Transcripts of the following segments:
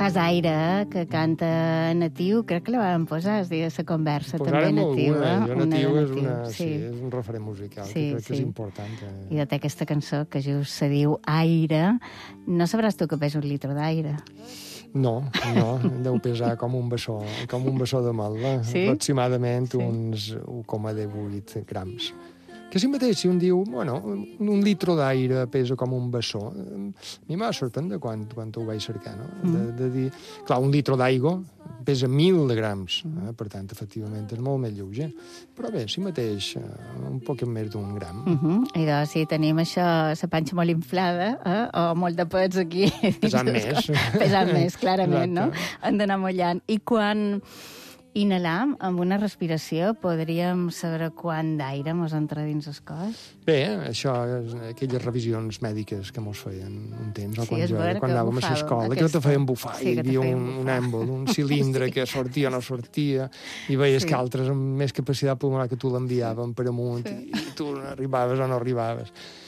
fas aire, que canta Natiu, crec que la vam posar, es deia La Conversa, també Natiu. Jo Natiu és un referent musical, que crec que és important. I té aquesta cançó que just se diu Aire. No sabràs tu què pesa un litre d'aire? No, deu pesar com un bessó de malva, aproximadament uns 1,18 grams. Que si mateix, si un diu, bueno, un litre d'aire pesa com un bessó, a mi m'ha sorprendre quan ho vaig cercar, no? De dir, clar, un litre d'aigua pesa 1.000 grams, per tant, efectivament, és molt més lleuger. Però bé, si mateix, un poc més d'un gram. I doncs, si tenim això, la panxa molt inflada, o molt de pets aquí... Pesant més. Pesant més, clarament, no? Hem d'anar mullant. I quan inhalam amb una respiració, podríem saber quant d'aire mos entra dins el cos? Bé, això és aquelles revisions mèdiques que mos feien un temps, no? Quan anàvem a l'escola, que te feien bufar, hi havia un èmbol, un cilindre que sortia o no sortia, i veies que altres amb més capacitat pulmonar que tu l'enviaven per amunt, i tu arribaves o no arribaves.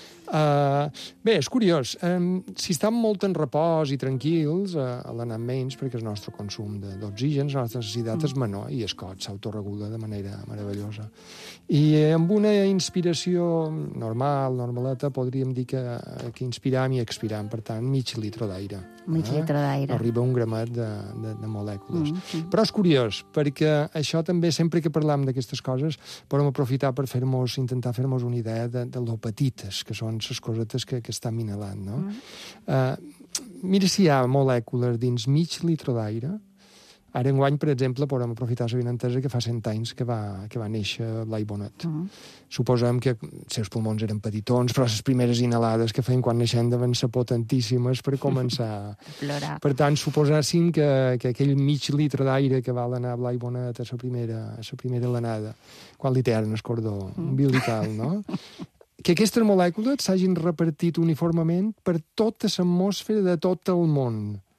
Bé, és curiós. Si estem molt en repòs i tranquils, l'anem menys, perquè el nostre consum d'oxigen, la nostra necessitat és menor, i el cos s'autoregula de manera meravellosa. I amb una inspiració normaleta, podríem dir que inspiram i expiram, per tant, mig litre d'aire. Mig litre d'aire. Arriba un gramet de molècules. Però és curiós, perquè això també, sempre que parlam d'aquestes coses, podem aprofitar per intentar fer-nos una idea de lo petites que són les cosetes que estan inhalant, no? Mira si hi ha molècules dins mig litre d'aire. Ara enguany, per exemple, podem aprofitar la benentesa que fa 100 anys que va néixer Blai Bonet. Suposem que els seus pulmons eren petitons, però les primeres inhalades que feien quan naixem deven ser potentíssimes per començar a plorar. Per tant, suposàssim que aquell mig litre d'aire que va anar Blai Bonet a la primera alenada, quan li tenen el cordó umbilical, no? Que aquestes molècules s'hagin repartit uniformement per tota l'atmosfera de tot el món.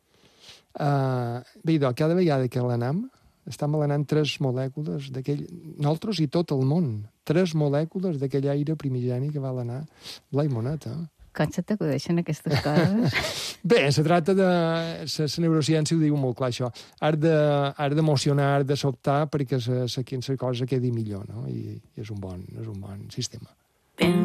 Bé, doncs, cada vegada que l'anam, estem alenant 3 molècules d'aquell... Nosaltres i tot el món. 3 molècules d'aquell aire primigeni que va anar Blai Bonet, Com se t'acudeixen aquestes coses? Bé, se tracta de... La neurociència ho diu molt clar, això. Has d'emocionar, has de sobtar perquè la cosa quedi millor, no? I és un bon sistema.